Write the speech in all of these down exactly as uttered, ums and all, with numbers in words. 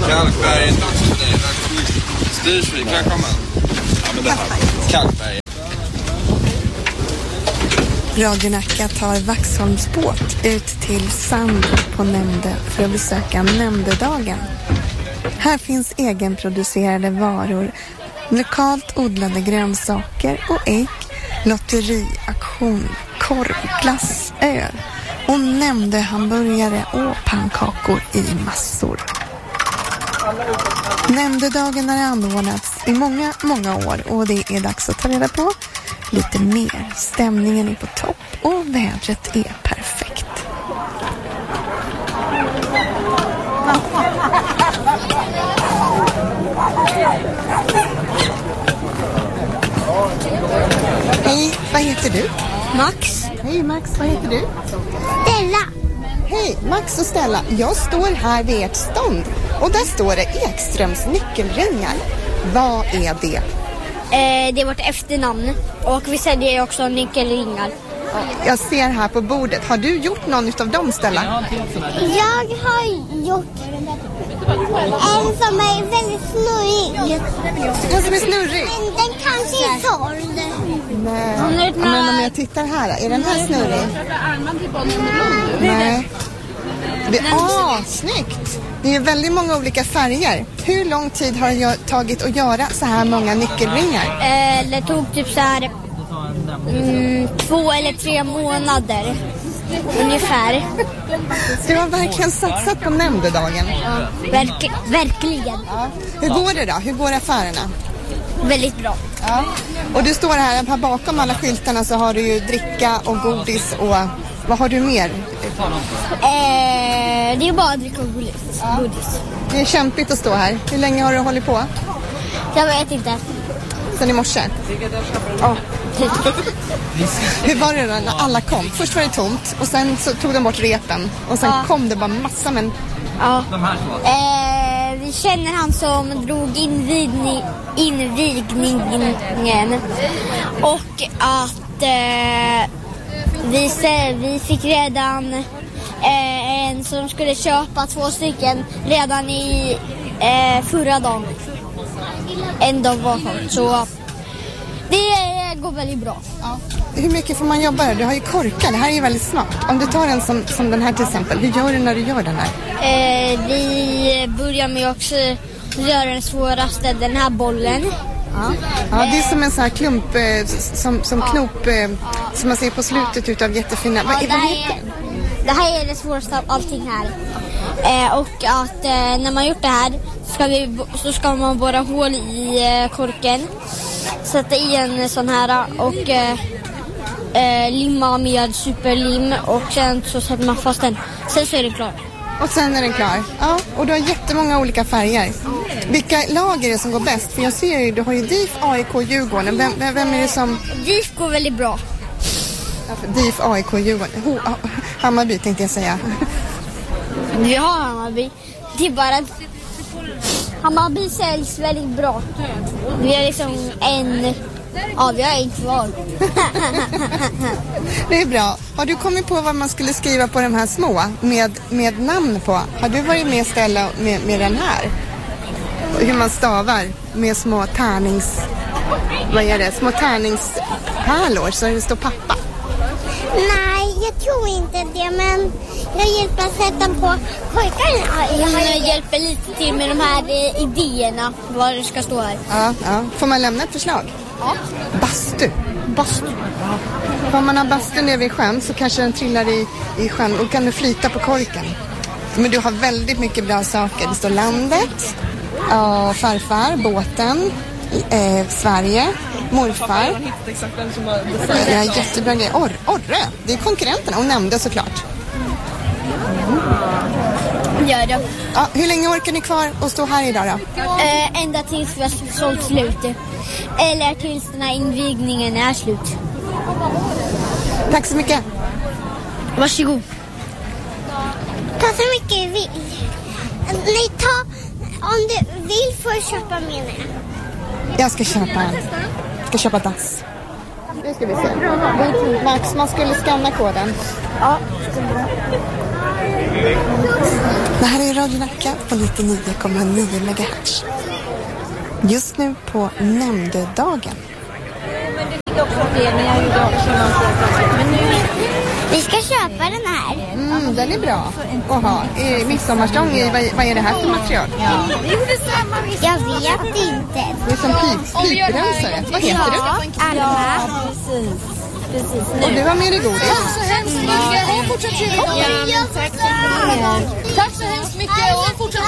Kalkberg, dags för dig. Styrsvik, välkommen. Ja, men det här. Kalkberg. Radio Nacka tar Vaxholmsbåt ut till Sand på Nämnde för att besöka Nämndedagen. Här finns egenproducerade varor, lokalt odlade grönsaker och ägg, lotteriaktion, korvglass, öl och Nämnde hamburgare och pannkakor i massor. Nämndedagen har anordnats i många, många år och det är dags att ta reda på lite mer. Stämningen är på topp och vädret är perfekt. Hej, vad heter du? Max. Hej Max, vad heter du? Stella. Hej, Max och Stella. Jag står här vid ert stånd och där står det Ekströms nyckelringar. Vad är det? Eh, det är vårt efternamn och vi säljer också nyckelringar. Jag ser här på bordet. Har du gjort någon utav dem, Stella? Jag har gjort en som är väldigt snurrig. En som är snurrig? Men den kanske är såld. Nej, men om jag tittar här, är den här snurrig? Nej. Det är ah, snyggt! Det är väldigt många olika färger. Hur lång tid har det tagit att göra så här många nyckelringar? Eh, det tog typ så här mm, två eller tre månader ungefär. Du har verkligen satsat på Nämndedagen. Ja, verk, verkligen. Ja. Hur går det då? Hur går affärerna? Väldigt bra. Ja. Och du står här, här bakom alla skyltarna så har du ju dricka och godis och vad har du mer? Eh, det är bara att dricka och godis. Ja. godis. Det är kämpigt att stå här. Hur länge har du hållit på? Jag vet inte. Sen i morse? Ja. Hur var det då när alla kom? Först var det tomt och sen så tog de bort repen och sen ja. kom det bara massa men... Ja. Eh, vi känner han som drog invigning, invigningen och att eh, vi, vi fick redan eh, en som skulle köpa två stycken redan i eh, förra dagen. En dag var sånt. Så det går väldigt bra. Ja. Hur mycket får man jobba där? Du har ju korkar, det här är ju väldigt smart. Om du tar en som, som den här till exempel, hur gör du när du gör den här? Eh, vi börjar med också göra den svåraste, den här bollen. Ja, ja det är som en sån här klump, eh, som, som knop, eh, som man ser på slutet utav jättefina. Ja, det, här är, det här är det svåraste av allting här. Eh, och att eh, när man gjort det här ska vi, så ska man borra hål i eh, korken. Sätta i en sån här och eh, eh, limma med superlim och sen så sätter man fast den. Sen så är den klar. Och sen är den klar. Ja, och du har jättemånga olika färger. Vilka lag är det som går bäst? För jag ser ju, du har ju D I F, A I K, Djurgården. Vem, vem är det som... D I F går väldigt bra. Ja, D I F, A I K, Djurgården. Ho, Hammarby tänkte jag säga. Vi har Hammarby. Det är bara att Hammarby säljs väldigt bra. Vi har liksom en... Ja, vi har en kvar. Det är bra. Har du kommit på vad man skulle skriva på de här små med, med namn på? Har du varit med ställa med, med den här? Hur man stavar med små tärnings... Vad är det? Små tärningspärlor så det står pappa. Nej, jag tror inte det, men jag hjälper att sätta på korkarna. Jag hjälper lite till med de här eh, idéerna, vad det ska stå här. Ja, ja. Får man lämna ett förslag? Ja. Bastu. Bastu. Om man har bastu nere vid sjön så kanske den trillar i, i sjön och kan du flyta på korken. Men du har väldigt mycket bra saker. Det står landet, ja, farfar, båten, eh, Sverige, morfar. Det är jättebra grejer. Or, orre, det är konkurrenterna och Nämnde såklart. Gör det. Ja, hur länge orkar ni kvar att stå här idag då? Eh, ända tills vi har sålt slut. Eller tills den här invigningen är slut. Tack så mycket. Varsågod. Ta så mycket du vill. Nej, ta om du vill för att köpa med mig. Jag ska köpa en. Jag ska köpa dass. Nu ska vi se. Max, man skulle scanna koden. Ja. Det här är Radio Nacka på nittionio komma nio megahertz. Just nu på nämndedagen. Vi ska köpa den här. Mm, den är bra att ha. I midsommarstång i, vad, vad är det här för material? Jag vet inte. Det är som pip, piprensare. Vad heter du? Alma. Och du har med dig godis. Tack så hemskt mycket. Och fortsätt trevlig dag. Ja, tack så mycket. Tack så hemskt mycket. Och fortsätt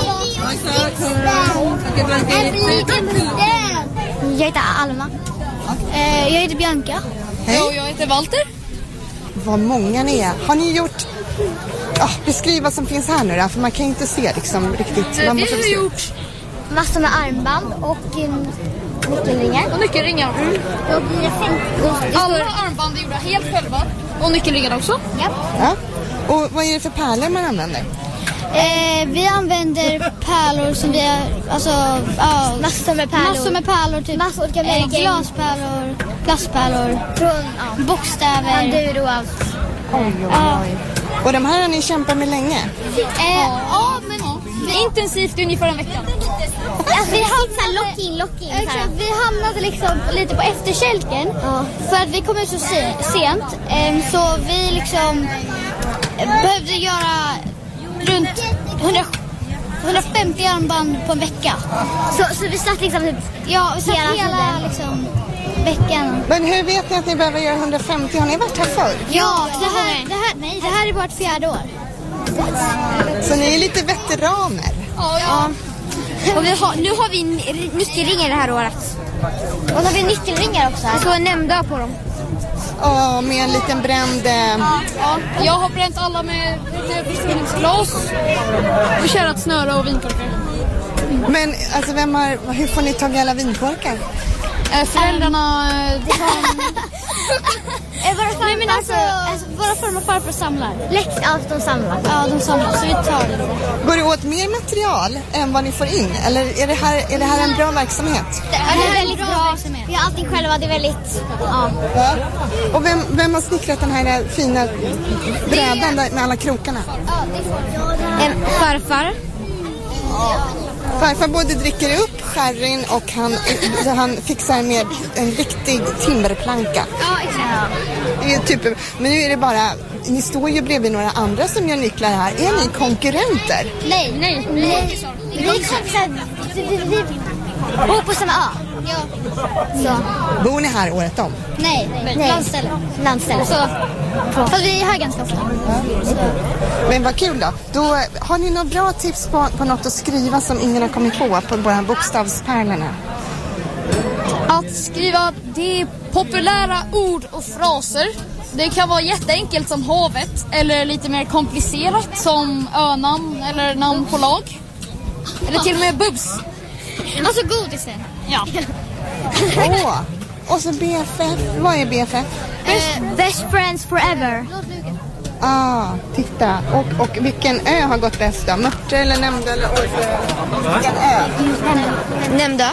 trevlig dag. Jag heter Alma. Jag heter Bianca. Hej. Och jag heter Walter. Vad många ni är. Har ni gjort... Oh, beskriv vad som finns här nu då, för man kan inte se liksom riktigt. Man Vi måste har beskriva. gjort Massor med armband och um, nyckelringar. och nyckelringar. Mm. Och vi är fem. Alla armband är gjorda helt själva. Och nyckelringar också. Ja. Ja. Och vad är det för pärlor man använder? Eh, vi använder pärlor som vi har, alltså, ja, massor med pärlor. Massor med pärlor, typ massor olika eh, glaspärlor, glasspärlor, från ja, bokstäver, bandur och allt. Oj, oj, oj. Och de här har ni kämpat med länge? Eh, ja, men intensivt ungefär en vecka. Alltså, vi hamnade lock-in, lock-in. Exakt, vi hamnade liksom lite på efterkälken ja. För att vi kom ut så se- sent. Um, så vi liksom behövde göra runt hundra, hundrafemtio armband på en vecka. Så, så vi satt liksom typ, ja, vi satt hela, hela liksom, veckan. Men hur vet ni att ni behöver göra hundrafemtio? Har ni varit här förr? Ja, det här, det här, nej, det här är vårt fjärde år. Så ni är lite veteraner? Ja, ja. Och vi har, nu har vi nyckelringar det här året. Och så har vi nyckelringar också. Det står nämnda på dem. Ja, med en liten bränd... Eh... Ja, jag har bränt alla med försvinningsglas och kärat snöre och vinkorkar. Men alltså, vem har, hur får ni tag i alla vinkorkar? Äh, föräldrarna... Um, våra farmor, Nej, men alltså, alltså, våra farmor och farfar samlar. Läx, ja, de samlar. Ja, de samlar, så vi tar det. Går det åt mer material än vad ni får in? Eller är det här, är det här en bra verksamhet? Det, ja, det är väldigt bra verksamhet. Vi har allting själva, det är väldigt... Ja. Ja. Och vem, vem har snickrat den här fina brädan med alla krokarna? En farfar. Farfar både dricker upp sherryn och han, han fixar med en riktig timmerplanka. Ja, exakt. Det är typ, men nu är det bara, ni står ju bredvid några andra som gör nycklar här. Är ni konkurrenter? Nej, nej, nej. Vi är kompisar. Vi, vi bor på samma A. Ja. Så. Bor ni här året om? Nej, nej. Landställe. Landställe. Så, fast vi är här ganska ofta. Ja. Men vad kul då. Då har ni några bra tips på, på något att skriva som ingen har kommit på på våra bokstavspärlorna? Att skriva det är populära ord och fraser. Det kan vara jätteenkelt som havet eller lite mer komplicerat som önamn eller namn på lag. Eller till och med bubs. Alltså godisen. Ja. Åh, oh. Och så B F F. Vad är B F F? Uh, best friends forever. Ah, titta. Och, och vilken ö har gått bäst då? Mörtre eller Nämnda eller Orrefö? Vilken ö? Nämnda.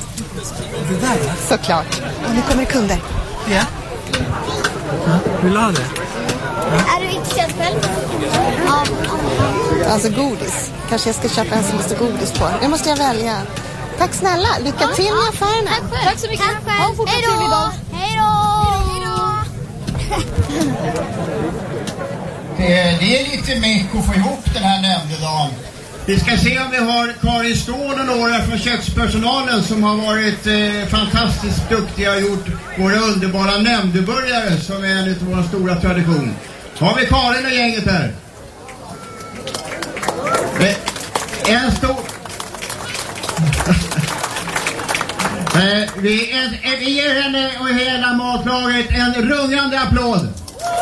Såklart. Och nu kommer det kunder. Ja. Ja, vill du ha det? Ja. Är du intresserad själv? Ja. Alltså godis. Kanske jag ska köpa en som det står godis på. Det måste jag välja. Tack snälla. Lycka till med affärerna. Tack själv. Tack så mycket. Tack själv. Ha en fortsatt trevlig dag. Hej då. Det är lite mycket att få ihop den här nämndedagen. Vi ska se om vi har Karin Ståhl och några från kökspersonalen som har varit eh, fantastiskt duktiga och gjort våra underbara nämndeburgare som är en av våra stora traditioner. Har vi Karin och gänget här? En stor... eh, vi, en, vi ger henne och hela matlaget en rungande applåd.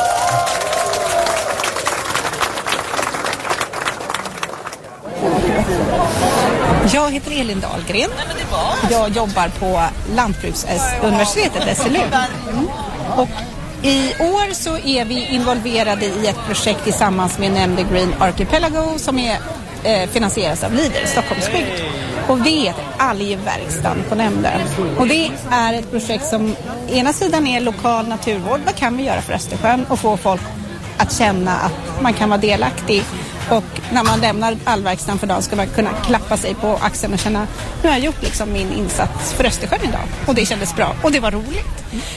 Jag heter Elin Dahlgren. Jag jobbar på Lantbruksuniversitetet, S L U. Mm. Och i år så är vi involverade i ett projekt tillsammans med Nämnde Green Archipelago som är eh, finansieras av Leader, Stockholmsbygd. Och det heter Algverkstan på nämnden. Och det är ett projekt som ena sidan är lokal naturvård. Vad kan vi göra för Östersjön och få folk att känna att man kan vara delaktig. Och när man lämnar Algverkstan för dagen ska man kunna klappa sig på axeln och känna nu har jag gjort liksom min insats för Östersjön idag. Och det kändes bra och det var roligt.